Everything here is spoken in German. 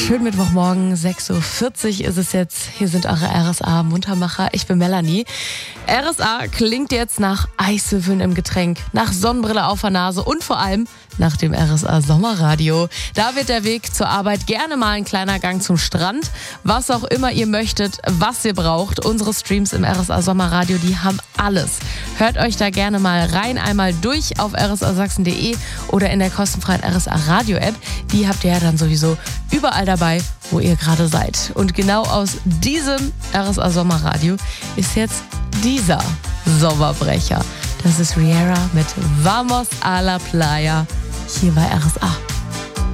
Schönen Mittwochmorgen, 6.40 Uhr ist es jetzt. Hier sind eure RSA-Muntermacher. Ich bin Melanie. RSA klingt jetzt nach Eiswürfeln im Getränk, nach Sonnenbrille auf der Nase und vor allem nach dem RSA-Sommerradio. Da wird der Weg zur Arbeit gerne mal ein kleiner Gang zum Strand. Was auch immer ihr möchtet, was ihr braucht. Unsere Streams im RSA-Sommerradio, die haben alles. Hört euch da gerne mal rein, einmal durch auf rsasachsen.de oder in der kostenfreien RSA-Radio-App. Die habt ihr ja dann sowieso überall dabei, wo ihr gerade seid. Und genau aus diesem RSA-Sommerradio ist jetzt dieser Sommerbrecher. Das ist Riera mit Vamos a la Playa hier bei RSA.